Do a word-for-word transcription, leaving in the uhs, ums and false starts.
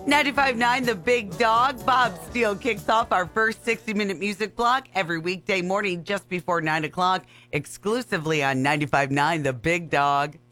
ninety-five point nine The Big Dog. Bob Steele kicks off our first sixty-minute music block every weekday morning just before nine o'clock, exclusively on ninety-five point nine The Big Dog.